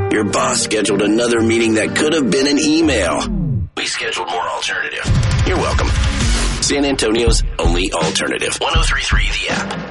Your boss scheduled another meeting that could have been an email. We scheduled more alternative. You're welcome. San Antonio's only alternative. 103.3 The App.